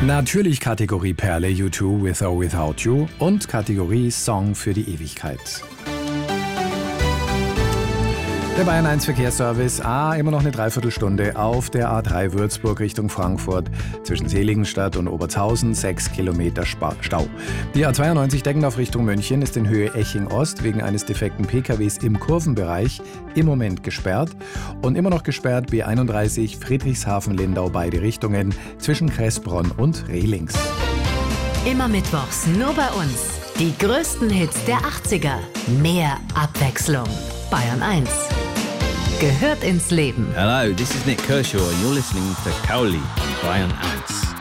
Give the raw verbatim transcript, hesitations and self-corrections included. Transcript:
Natürlich Kategorie Perle, U zwei, With or Without You und Kategorie Song für die Ewigkeit. Der Bayern eins Verkehrsservice, ah, immer noch eine Dreiviertelstunde auf der A drei Würzburg Richtung Frankfurt zwischen Seligenstadt und Obertshausen, sechs Kilometer Stau. Die A zweiundneunzig Deggendorf Richtung München ist in Höhe Eching Ost wegen eines defekten P K Ws im Kurvenbereich im Moment gesperrt und immer noch gesperrt B einunddreißig Friedrichshafen-Lindau beide Richtungen zwischen Kressbronn und Rehlings. Immer mittwochs nur bei uns. Die größten Hits der achtziger. Mehr Abwechslung. Bayern eins. Gehört ins Leben. Hello, this is Nick Kershaw and you're listening to Cowley, Bayern eins.